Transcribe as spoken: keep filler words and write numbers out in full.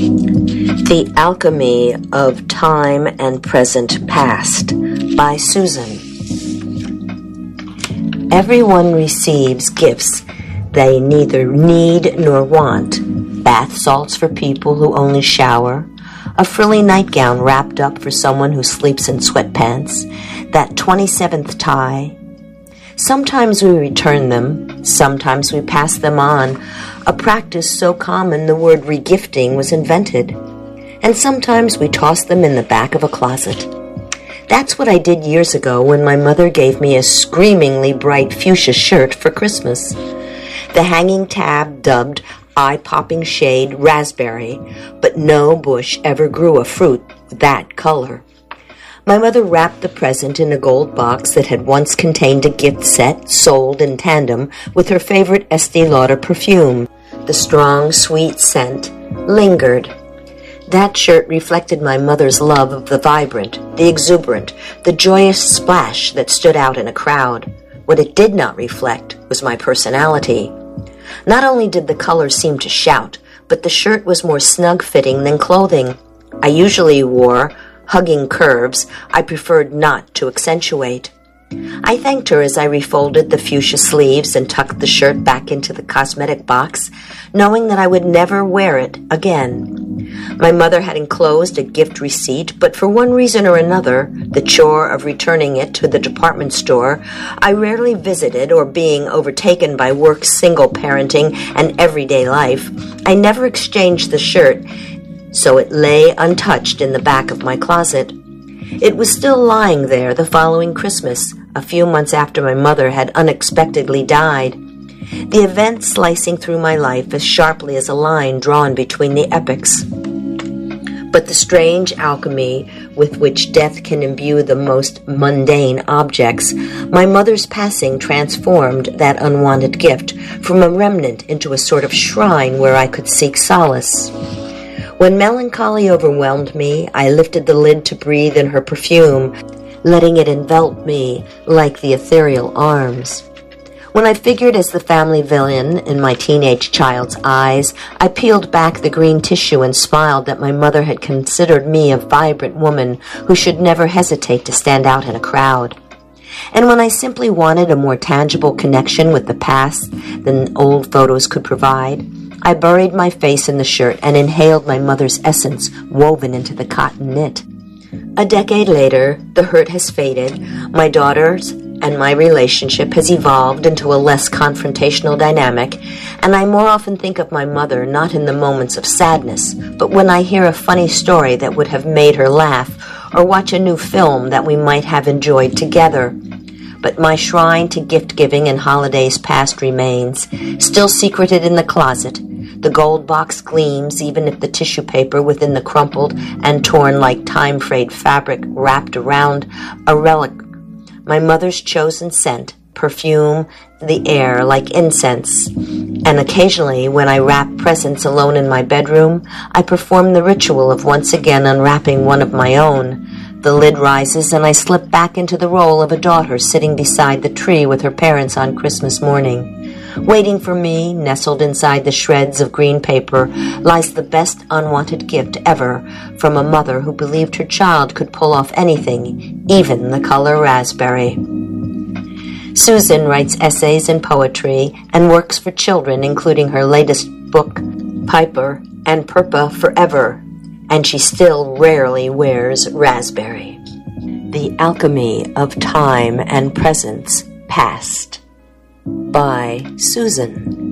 The Alchemy of Time and Present Past by Susan. Everyone receives gifts they neither need nor want. Bath salts for people who only shower, a frilly nightgown wrapped up for someone who sleeps in sweatpants, that twenty-seventh tie. Sometimes we return them, sometimes we pass them on, a practice so common the word regifting was invented. And sometimes we toss them in the back of a closet. That's what I did years ago when my mother gave me a screamingly bright fuchsia shirt for Christmas. The hanging tab dubbed eye-popping shade raspberry, but no bush ever grew a fruit that color. My mother wrapped the present in a gold box that had once contained a gift set sold in tandem with her favorite Estee Lauder perfume. The strong, sweet scent lingered. That shirt reflected my mother's love of the vibrant, the exuberant, the joyous splash that stood out in a crowd. What it did not reflect was my personality. Not only did the color seem to shout, but the shirt was more snug-fitting than clothing. I usually wore hugging curves I preferred not to accentuate. I thanked her as I refolded the fuchsia sleeves and tucked the shirt back into the cosmetic box, knowing that I would never wear it again. My mother had enclosed a gift receipt, but for one reason or another, the chore of returning it to the department store, I rarely visited, or being overtaken by work, single parenting, and everyday life, I never exchanged the shirt, so it lay untouched in the back of my closet. It was still lying there the following Christmas, a few months after my mother had unexpectedly died. The event slicing through my life as sharply as a line drawn between the epochs. But the strange alchemy with which death can imbue the most mundane objects, my mother's passing transformed that unwanted gift from a remnant into a sort of shrine where I could seek solace. When melancholy overwhelmed me, I lifted the lid to breathe in her perfume, letting it envelop me like the ethereal arms. When I figured as the family villain in my teenage child's eyes, I peeled back the green tissue and smiled that my mother had considered me a vibrant woman who should never hesitate to stand out in a crowd. And when I simply wanted a more tangible connection with the past than old photos could provide, I buried my face in the shirt and inhaled my mother's essence woven into the cotton knit. A decade later, the hurt has faded, my daughters and my relationship has evolved into a less confrontational dynamic, and I more often think of my mother not in the moments of sadness, but when I hear a funny story that would have made her laugh, or watch a new film that we might have enjoyed together. But my shrine to gift-giving and holidays past remains, still secreted in the closet. The gold box gleams even if the tissue paper within the crumpled and torn like time-frayed fabric wrapped around a relic. My mother's chosen scent, perfume the air like incense. And occasionally, when I wrap presents alone in my bedroom, I perform the ritual of once again unwrapping one of my own. The lid rises and I slip back into the role of a daughter sitting beside the tree with her parents on Christmas morning. Waiting for me, nestled inside the shreds of green paper, lies the best unwanted gift ever from a mother who believed her child could pull off anything, even the color raspberry. Susan writes essays and poetry and works for children, including her latest book, Piper and Purpa Forever, and she still rarely wears raspberry. The Alchemy of Time and Presence Past by Susan.